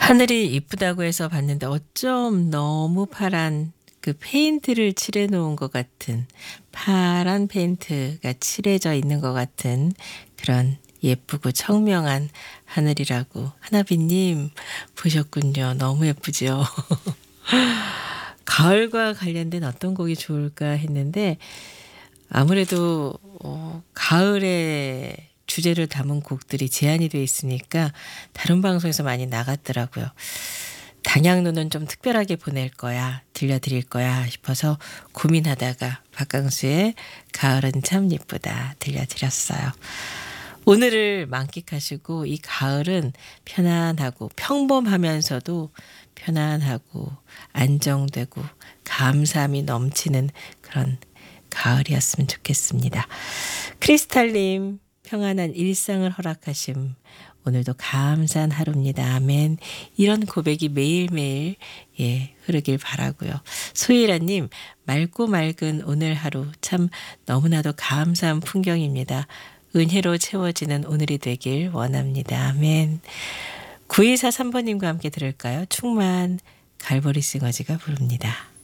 하늘이 이쁘다고 해서 봤는데 어쩜 너무 파란 그 페인트를 칠해 놓은 것 같은 파란 페인트가 칠해져 있는 것 같은 그런 예쁘고 청명한 하늘이라고 하나비님 보셨군요. 너무 예쁘죠. 가을과 관련된 어떤 곡이 좋을까 했는데 아무래도 가을의 주제를 담은 곡들이 제한이 돼 있으니까 다른 방송에서 많이 나갔더라고요. 단양로는 좀 특별하게 보낼 거야, 들려드릴 거야 싶어서 고민하다가 박강수의 가을은 참 예쁘다 들려드렸어요. 오늘을 만끽하시고 이 가을은 편안하고 평범하면서도 편안하고 안정되고 감사함이 넘치는 그런 가을이었으면 좋겠습니다. 크리스탈님 평안한 일상을 허락하심 오늘도 감사한 하루입니다. 아멘. 이런 고백이 매일매일 흐르길 바라고요. 소희라님 맑고 맑은 오늘 하루 참 너무나도 감사한 풍경입니다. 은혜로 채워지는 오늘이 되길 원합니다. 아멘. 9243번님과 함께 들을까요? 충만 갈보리 싱어즈가 부릅니다.